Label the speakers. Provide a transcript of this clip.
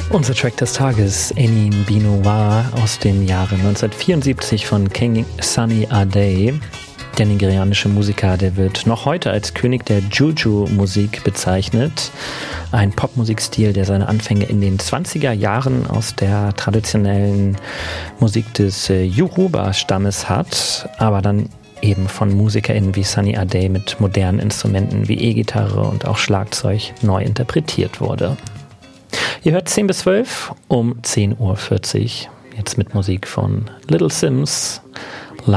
Speaker 1: Unser Track des Tages, Enin Binoir aus dem Jahre 1974 von King Sunny Ade. Der nigerianische Musiker, der wird noch heute als König der Juju-Musik bezeichnet. Ein Popmusikstil, der seine Anfänge in den 20er Jahren aus der traditionellen Musik des Yoruba-Stammes hat, aber dann eben von MusikerInnen wie Sunny Ade mit modernen Instrumenten wie E-Gitarre und auch Schlagzeug neu interpretiert wurde. Ihr hört 10 bis 12 um 10.40 Uhr. Jetzt mit Musik von Little Sims.